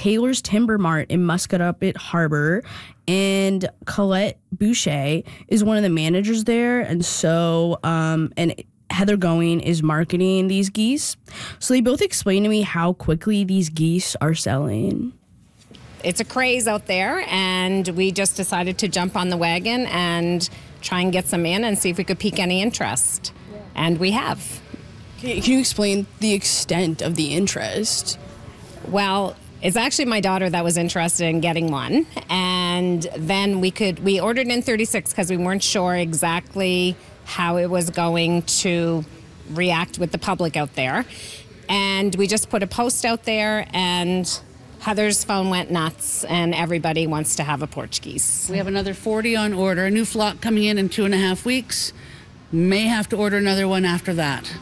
Taylor's Timber Mart in Muscatupit Harbor, and Colette Boucher is one of the managers there, and so and Heather Going is marketing these geese. So they both explained to me how quickly these geese are selling. It's a craze out there, and we just decided to jump on the wagon and try and get some in and see if we could pique any interest. And we have. Can you explain the extent of the interest? Well, it's actually my daughter that was interested in getting one. And then we ordered in 36 because we weren't sure exactly how it was going to react with the public out there. And we just put a post out there, and Heather's phone went nuts, and everybody wants to have a Portuguese. We have another 40 on order, a new flock coming in 2.5 weeks. May have to order another one after that.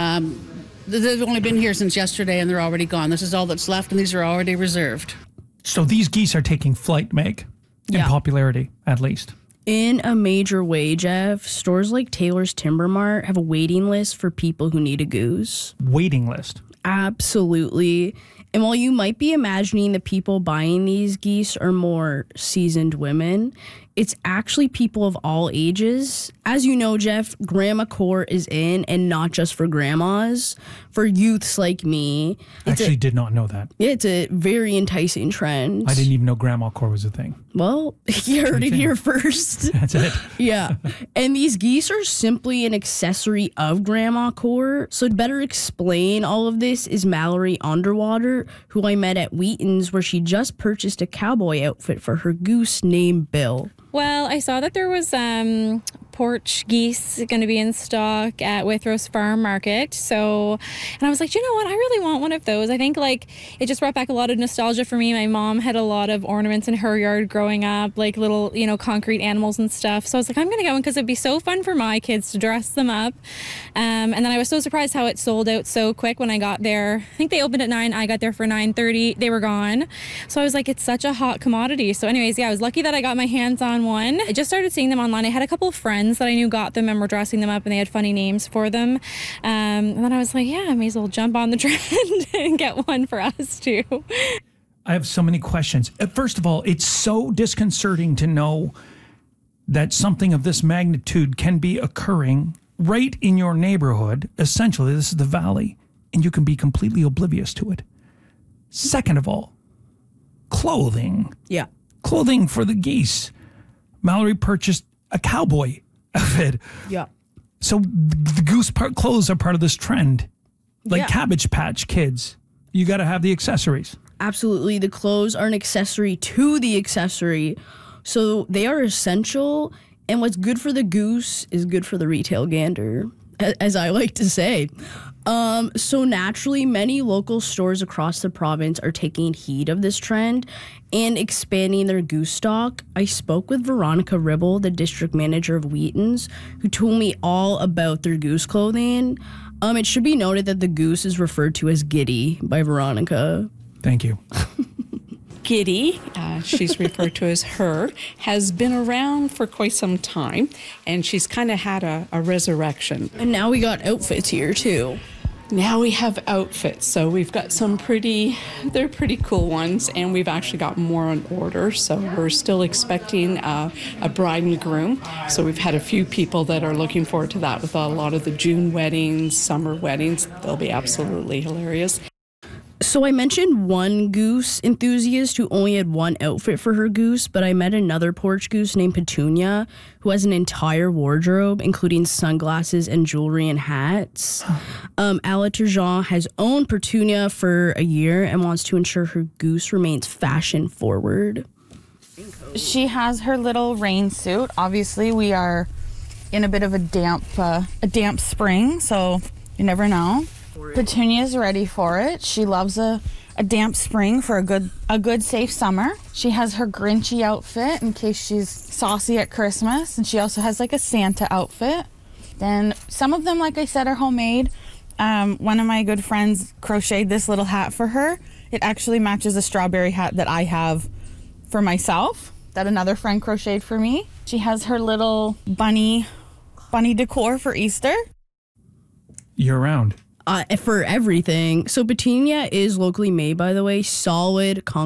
They've only been here since yesterday, and they're already gone. This is all that's left, and these are already reserved. So these geese are taking flight, Meg, in popularity, at least. In a major way, Jeff, stores like Taylor's Timber Mart have a waiting list for people who need a goose. Waiting list? Absolutely. And while you might be imagining the people buying these geese are more seasoned women, it's actually people of all ages. As you know, Jeff, Grandma Core is in, and not just for grandmas, for youths like me. Actually did not know that. It's a very enticing trend. I didn't even know Grandma Core was a thing. Well, you heard it here first. That's it. Yeah. And these geese are simply an accessory of Grandma Core. So to better explain all of this is Mallory Underwater, who I met at Wheaton's, where she just purchased a cowboy outfit for her goose named Bill. Well, I saw that there was porch geese going to be in stock at Withrows Farm Market. So, and I was like, you know what? I really want one of those. I think like it just brought back a lot of nostalgia for me. My mom had a lot of ornaments in her yard growing up, like little, concrete animals and stuff. So I was like, I'm going to get one because it'd be so fun for my kids to dress them up. And then I was so surprised how it sold out so quick when I got there. I think they opened at 9. I got there for 9:30. They were gone. So I was like, it's such a hot commodity. So anyways, I was lucky that I got my hands on one. I just started seeing them online. I had a couple of friends that I knew got them and were dressing them up, and they had funny names for them. And then I was like, I may as well jump on the trend and get one for us too. I have so many questions. First of all, it's so disconcerting to know that something of this magnitude can be occurring right in your neighborhood. Essentially, this is the valley, and you can be completely oblivious to it. Second of all, clothing. Yeah. Clothing for the geese. Mallory purchased a cowboy outfit. Yeah. So the goose clothes are part of this trend. Like Cabbage Patch Kids. You got to have the accessories. Absolutely. The clothes are an accessory to the accessory. So they are essential. And what's good for the goose is good for the retail gander, as I like to say. So naturally, many local stores across the province are taking heed of this trend and expanding their goose stock. I spoke with Veronica Ribble, the district manager of Wheaton's, who told me all about their goose clothing. It should be noted that the goose is referred to as Giddy by Veronica. Thank you. Giddy, she's referred to as her, has been around for quite some time, and she's kind of had a resurrection. And now we got outfits here, too. Now we have outfits, so we've got some they're pretty cool ones, and we've actually got more on order, so we're still expecting a bride and groom. So we've had a few people that are looking forward to that with a lot of the June weddings, summer weddings. They'll be absolutely hilarious. So I mentioned one goose enthusiast who only had one outfit for her goose, but I met another porch goose named Petunia who has an entire wardrobe, including sunglasses and jewelry and hats. Ala Turgeon has owned Petunia for a year and wants to ensure her goose remains fashion forward. She has her little rain suit. Obviously, we are in a bit of a damp spring, so you never know. Petunia's ready for it. She loves a damp spring for a good safe summer. She has her Grinchy outfit in case she's saucy at Christmas, and she also has like a Santa outfit. Then some of them, like I said, are homemade. One of my good friends crocheted this little hat for her. It actually matches a strawberry hat that I have for myself that another friend crocheted for me. She has her little bunny decor for Easter. Year round. For everything. So Petunia is locally made, by the way. Solid